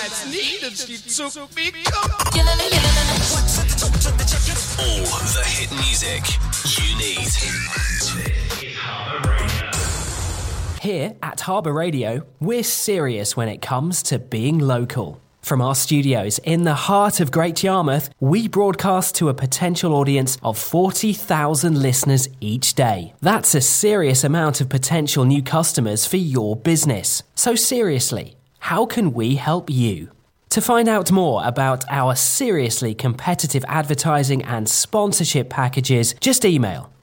that's needed. She took me. All the hit music you need. Here at Harbour Radio, we're serious when it comes to being local. From our studios in the heart of Great Yarmouth, we broadcast to a potential audience of 40,000 listeners each day. That's a serious amount of potential new customers for your business. So seriously, how can we help you? To find out more about our seriously competitive advertising and sponsorship packages, just email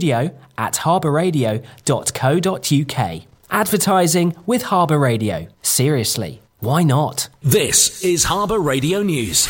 studio@harbourradio.co.uk. Advertising with Harbour Radio. Seriously, why not? This is Harbour Radio News.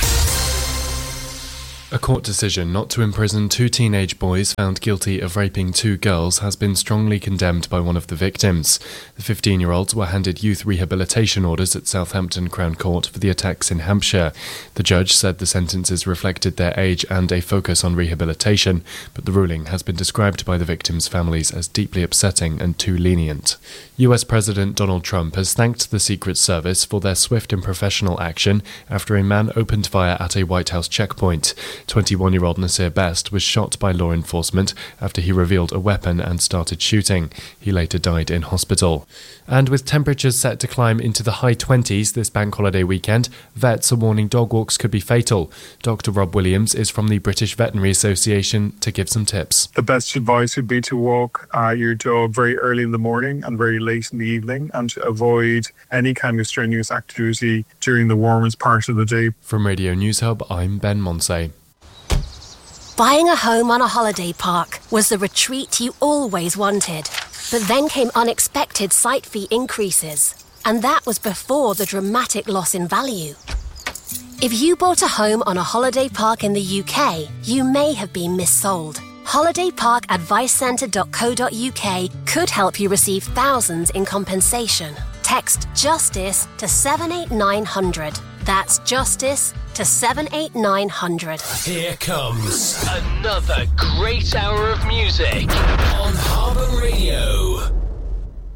A court decision not to imprison 2 teenage boys found guilty of raping 2 girls has been strongly condemned by one of the victims. The 15-year-olds were handed youth rehabilitation orders at Southampton Crown Court for the attacks in Hampshire. The judge said the sentences reflected their age and a focus on rehabilitation, but the ruling has been described by the victims' families as deeply upsetting and too lenient. US President Donald Trump has thanked the Secret Service for their swift and professional action after a man opened fire at a White House checkpoint. 21-year-old Nasir Best was shot by law enforcement after he revealed a weapon and started shooting. He later died in hospital. And with temperatures set to climb into the high 20s this bank holiday weekend, vets are warning dog walks could be fatal. Dr. Rob Williams is from the British Veterinary Association to give some tips. The best advice would be to walk your dog very early in the morning and very late in the evening, and to avoid any kind of strenuous activity during the warmest part of the day. From Radio News Hub, I'm Ben Monsey. Buying a home on a holiday park was the retreat you always wanted. But then came unexpected site fee increases. And that was before the dramatic loss in value. If you bought a home on a holiday park in the UK, you may have been missold. HolidayParkAdviceCentre.co.uk could help you receive thousands in compensation. Text JUSTICE to 78900. That's JUSTICE to 78900. Here comes another great hour of music on Harbour Radio.